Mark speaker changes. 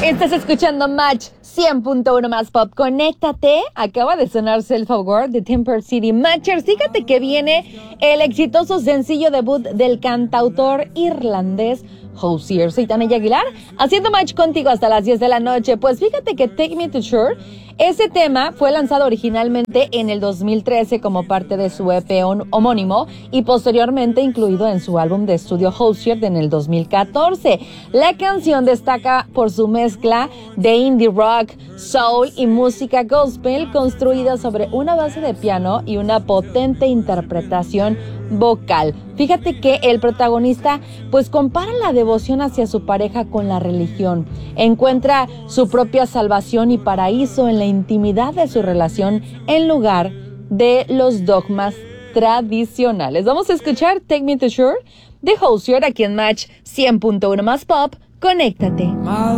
Speaker 1: Estás escuchando Match 100.1 más pop. Conéctate. Acaba de sonar Self Aware de Temper City Matchers. Fíjate que viene el exitoso sencillo debut del cantautor irlandés Hozier. Soy Tania Aguilar, haciendo match contigo hasta las 10 de la noche. Pues fíjate que Take Me to Shore, ese tema fue lanzado originalmente en el 2013 como parte de su EP homónimo y posteriormente incluido en su álbum de estudio Hozier en el 2014. La canción destaca por su mezcla de indie rock, soul y música gospel construida sobre una base de piano y una potente interpretación vocal. Fíjate que el protagonista pues compara la devoción hacia su pareja con la religión. Encuentra su propia salvación y paraíso en la intimidad de su relación en lugar de los dogmas tradicionales. Vamos a escuchar Take Me to Shore de Hozier aquí en Match 100.1 más pop. Conéctate.